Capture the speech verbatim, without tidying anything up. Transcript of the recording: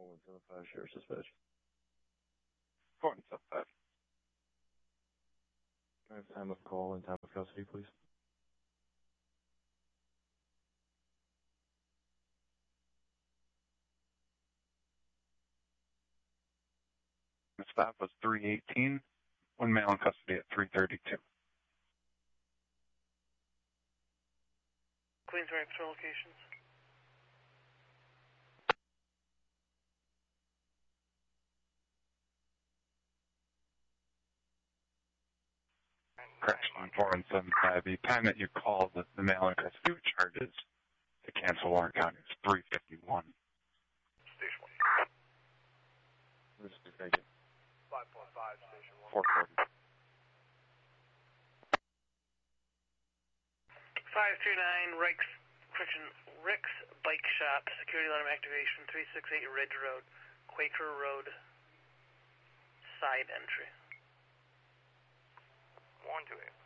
one seven five, Sheriff's Dispatch. four one seven five. Can I have time of call and time of custody, please? The stop was three eighteen, one male in custody at three thirty-two. Queensbury Patrol locations. Correction, four one seven five. The time that you called the, the male in custody charges to cancel Warren County is three fifty-one. Station one. This is vacant. five point five, Station one. four forty. five three nine, Rick's, correction, Rick's Bike Shop, security alarm activation, three six eight Ridge Road, Quaker Road, side entry. one two eight.